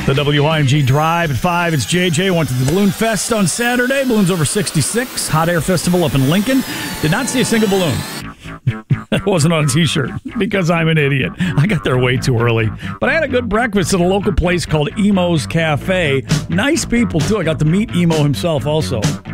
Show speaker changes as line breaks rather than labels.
The WIMG Drive at 5. It's JJ. Went to the Balloon Fest on Saturday. Balloons over 66. Hot Air Festival up in Lincoln. Did not see a single balloon. That wasn't on a T-shirt because I'm an idiot. I got there way too early. But I had a good breakfast at a local place called Emo's Cafe. Nice people, too. I got to meet Emo himself also.